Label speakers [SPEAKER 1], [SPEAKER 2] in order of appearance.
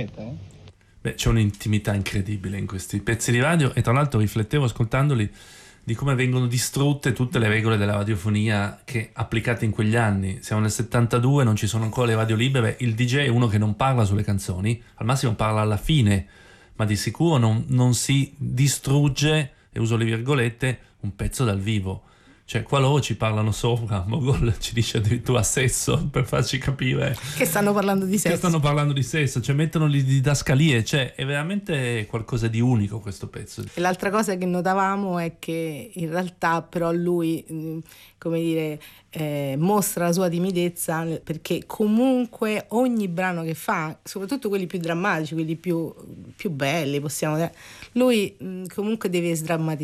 [SPEAKER 1] poeta.
[SPEAKER 2] Beh, c'è un'intimità incredibile in questi pezzi di radio, e tra l'altro riflettevo ascoltandoli di come vengono distrutte tutte le regole della radiofonia che applicate in quegli anni. Siamo nel 72, non ci sono ancora le radio libere, il DJ è uno che non parla sulle canzoni, al massimo parla alla fine, ma di sicuro non si distrugge, e uso le virgolette, un pezzo dal vivo. Cioè, qua loro ci parlano sopra, Mogol ci dice addirittura sesso, per farci capire
[SPEAKER 3] che stanno parlando di sesso.
[SPEAKER 2] che stanno parlando di sesso, cioè mettono le didascalie, cioè è veramente qualcosa di unico questo pezzo.
[SPEAKER 3] E l'altra cosa che notavamo è che in realtà però lui, come dire, mostra la sua timidezza, perché comunque ogni brano che fa, soprattutto quelli più drammatici, quelli più belli, possiamo dire, lui comunque deve sdrammatizzare.